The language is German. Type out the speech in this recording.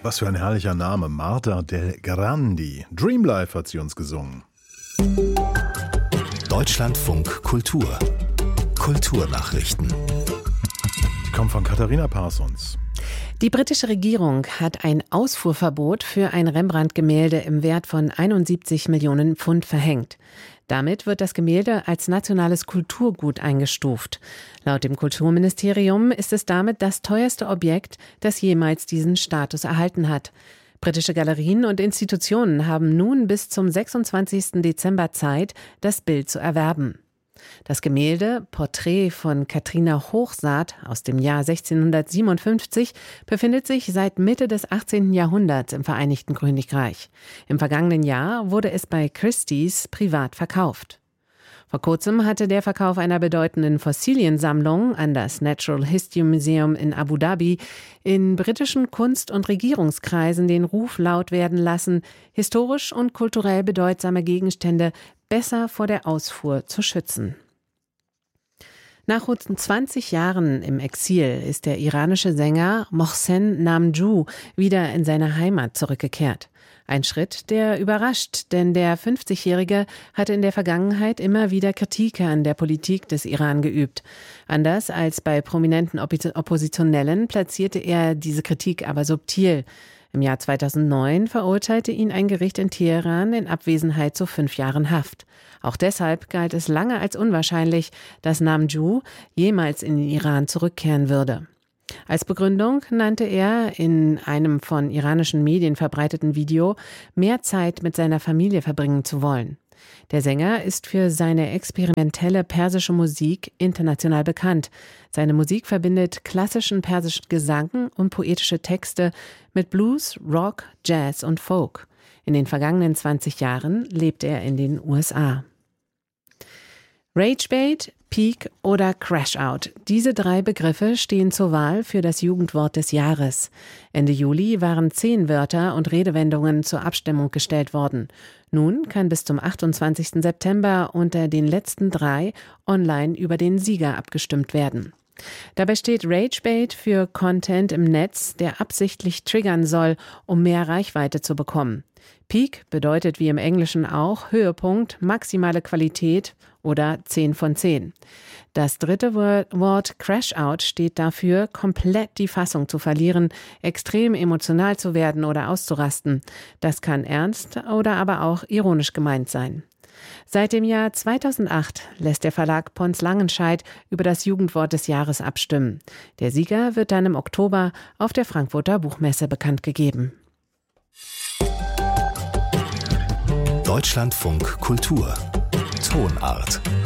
Was für ein herrlicher Name. Marta del Grandi. Dreamlife hat sie uns gesungen. Deutschlandfunk Kultur. Kulturnachrichten. Die kommen von Katharina Parsons. Die britische Regierung hat ein Ausfuhrverbot für ein Rembrandt-Gemälde im Wert von 71 Millionen Pfund verhängt. Damit wird das Gemälde als nationales Kulturgut eingestuft. Laut dem Kulturministerium ist es damit das teuerste Objekt, das jemals diesen Status erhalten hat. Britische Galerien und Institutionen haben nun bis zum 26. Dezember Zeit, das Bild zu erwerben. Das Gemälde Porträt von Katrina Hochsaat aus dem Jahr 1657 befindet sich seit Mitte des 18. Jahrhunderts im Vereinigten Königreich. Im vergangenen Jahr wurde es bei Christie's privat verkauft. Vor kurzem hatte der Verkauf einer bedeutenden Fossiliensammlung an das Natural History Museum in Abu Dhabi in britischen Kunst- und Regierungskreisen den Ruf laut werden lassen, historisch und kulturell bedeutsame Gegenstände besser vor der Ausfuhr zu schützen. Nach rund 20 Jahren im Exil ist der iranische Sänger Mohsen Namjoo wieder in seine Heimat zurückgekehrt. Ein Schritt, der überrascht, denn der 50-Jährige hatte in der Vergangenheit immer wieder Kritik an der Politik des Iran geübt. Anders als bei prominenten Oppositionellen platzierte er diese Kritik aber subtil. Im Jahr 2009 verurteilte ihn ein Gericht in Teheran in Abwesenheit zu 5 Jahren Haft. Auch deshalb galt es lange als unwahrscheinlich, dass Namjoo jemals in den Iran zurückkehren würde. Als Begründung nannte er in einem von iranischen Medien verbreiteten Video, mehr Zeit mit seiner Familie verbringen zu wollen. Der Sänger ist für seine experimentelle persische Musik international bekannt. Seine Musik verbindet klassischen persischen Gesang und poetische Texte mit Blues, Rock, Jazz und Folk. In den vergangenen 20 Jahren lebt er in den USA. Ragebait, Peak oder Crashout. Diese 3 Begriffe stehen zur Wahl für das Jugendwort des Jahres. Ende Juli waren 10 Wörter und Redewendungen zur Abstimmung gestellt worden. Nun kann bis zum 28. September unter den letzten 3 online über den Sieger abgestimmt werden. Dabei steht Ragebait für Content im Netz, der absichtlich triggern soll, um mehr Reichweite zu bekommen. Peak bedeutet wie im Englischen auch Höhepunkt, maximale Qualität oder 10 von 10. Das dritte Wort Crashout steht dafür, komplett die Fassung zu verlieren, extrem emotional zu werden oder auszurasten. Das kann ernst oder aber auch ironisch gemeint sein. Seit dem Jahr 2008 lässt der Verlag Pons Langenscheidt über das Jugendwort des Jahres abstimmen. Der Sieger wird dann im Oktober auf der Frankfurter Buchmesse bekannt gegeben. Deutschlandfunk Kultur. Tonart.